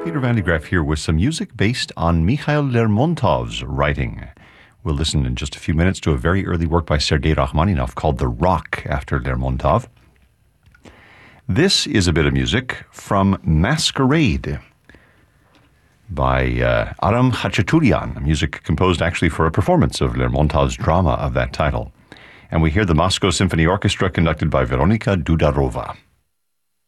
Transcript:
Peter Van de Graaff here with some music based on Mikhail Lermontov's writing. We'll listen in just a few minutes to a very early work by Sergei Rachmaninoff called The Rock, after Lermontov. This is a bit of music from Masquerade by Aram Khachaturian, music composed actually for a performance of Lermontov's drama of that title. And we hear the Moscow Symphony Orchestra conducted by Veronika Dudarova.